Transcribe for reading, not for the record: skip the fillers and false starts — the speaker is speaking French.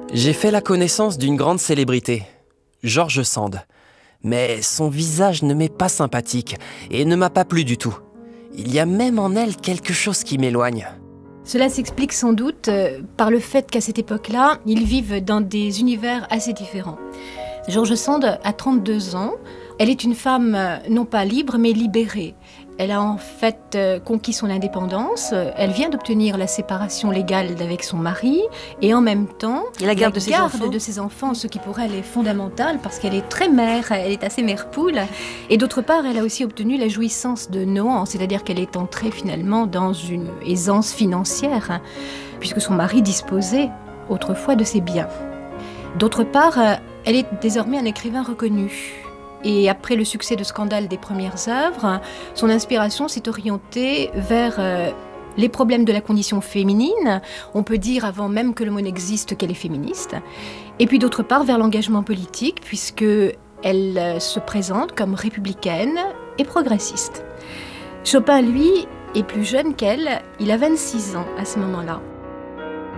J'ai fait la connaissance d'une grande célébrité, George Sand. Mais son visage ne m'est pas sympathique et ne m'a pas plu du tout. Il y a même en elle quelque chose qui m'éloigne. Cela s'explique sans doute par le fait qu'à cette époque-là, ils vivent dans des univers assez différents. George Sand a 32 ans. Elle est une femme non pas libre, mais libérée. Elle a en fait conquis son indépendance. Elle vient d'obtenir la séparation légale d'avec son mari. Et en même temps, et la garde de ses enfants, ce qui pour elle est fondamental parce qu'elle est très mère, elle est assez mère-poule. Et d'autre part, elle a aussi obtenu la jouissance de Nohant, c'est-à-dire qu'elle est entrée finalement dans une aisance financière, puisque son mari disposait autrefois de ses biens. D'autre part, elle est désormais un écrivain reconnu. Et après le succès de Scandale des premières œuvres, son inspiration s'est orientée vers les problèmes de la condition féminine. On peut dire, avant même que le mot n'existe, qu'elle est féministe. Et puis d'autre part, vers l'engagement politique, puisqu'elle se présente comme républicaine et progressiste. Chopin, lui, est plus jeune qu'elle. Il a 26 ans à ce moment-là.